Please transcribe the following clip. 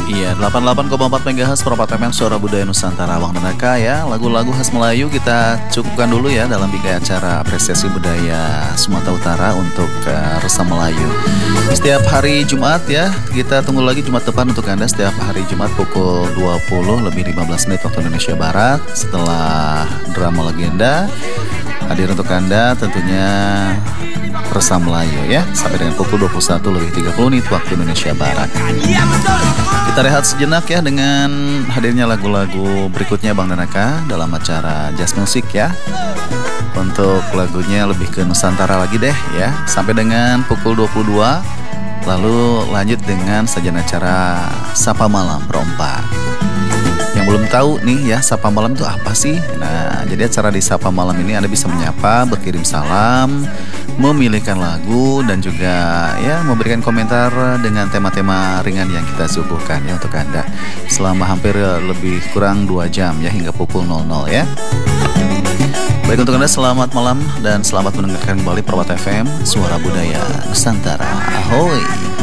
Iya, 88,4 MHz Perempat FM Suara Budaya Nusantara Bang Denaka ya. Lagu-lagu khas Melayu kita cukupkan dulu ya dalam bingkai acara apresiasi budaya Sumatera Utara untuk Resam Melayu. Setiap hari Jumat ya, kita tunggu lagi Jumat depan untuk Anda setiap hari Jumat pukul 20 lebih 15 menit waktu Indonesia Barat. Setelah drama legenda hadir untuk Anda tentunya Resam Melayu ya, sampai dengan pukul 21 lebih 30 menit waktu Indonesia Barat. Kita rehat sejenak ya dengan hadirnya lagu-lagu berikutnya Bang Denaka dalam acara Jazz Music ya. Untuk lagunya lebih ke Nusantara lagi deh ya, sampai dengan pukul 22. Lalu lanjut dengan sajian acara Sapa Malam Perompak. Yang belum tahu nih ya, Sapa Malam itu apa sih? Nah, jadi acara di Sapa Malam ini Anda bisa menyapa, berkirim salam, memilihkan lagu, dan juga ya memberikan komentar dengan tema-tema ringan yang kita suguhkan ya untuk Anda selama hampir lebih kurang 2 jam ya, hingga pukul 00 ya. Baik, untuk Anda selamat malam dan selamat mendengarkan kembali Perwata FM Suara Budaya Nusantara. Ahoy.